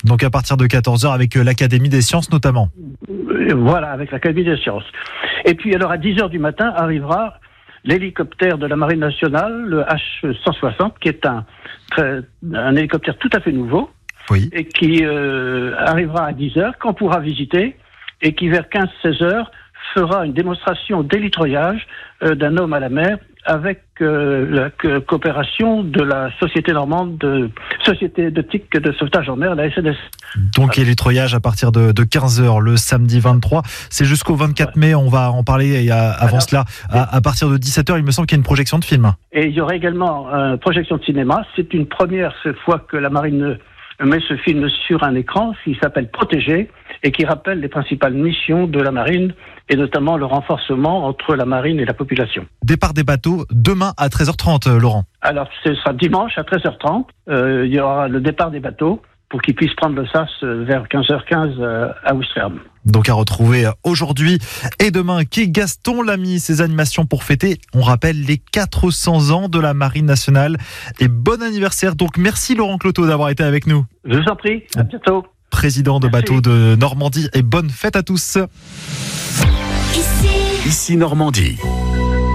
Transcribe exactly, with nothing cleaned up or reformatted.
Donc à partir de quatorze heures avec l'Académie des Sciences notamment. Voilà, avec l'Académie des Sciences. Et puis alors à dix heures du matin arrivera l'hélicoptère de la Marine nationale, le H cent soixante, qui est un, très, un hélicoptère tout à fait nouveau, oui. et qui euh, arrivera à dix heures, qu'on pourra visiter, et qui vers quinze seize heures fera une démonstration d'hélitreuillage euh, d'un homme à la mer avec euh, la co- coopération de la Société normande de Société nautique de sauvetage en mer, la S N S. Donc voilà. Hélitreuillage à partir de, de quinze heures le samedi vingt-trois, c'est jusqu'au vingt-quatre mai, on va en parler. Et à, avant Alors, cela, à, à partir de dix-sept heures, il me semble qu'il y a une projection de film. Et il y aura également une projection de cinéma. C'est une première cette fois que la marine met ce film sur un écran qui s'appelle Protégé et qui rappelle les principales missions de la marine et notamment le renforcement entre la marine et la population. Départ des bateaux demain à treize heures trente, Laurent. Alors ce sera dimanche à treize heures trente, euh, il y aura le départ des bateaux pour qu'ils puissent prendre le S A S vers quinze heures quinze euh, à Ouistreham. Donc à retrouver aujourd'hui et demain. Quai Gaston Lamy, ces animations pour fêter, on rappelle, les quatre cents ans de la Marine nationale. Et bon anniversaire. Donc merci Laurent Cloteau d'avoir été avec nous. Je vous en prie, à bientôt. Président de Merci. bateau de Normandie, et bonne fête à tous. Ici, Ici Normandie.